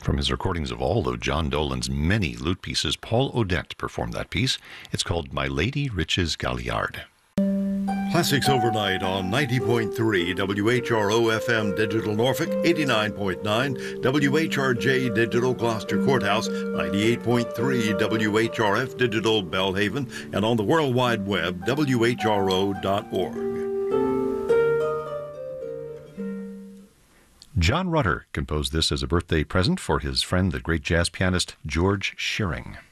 From his recordings of all of John Dolan's many lute pieces, Paul Odette performed that piece. It's called My Lady Riches Galliard. Classics Overnight on 90.3 WHRO FM Digital Norfolk, 89.9 WHRJ Digital Gloucester Courthouse, 98.3 WHRF Digital Belhaven, and on the World Wide Web, WHRO.org. John Rutter composed this as a birthday present for his friend, the great jazz pianist George Shearing.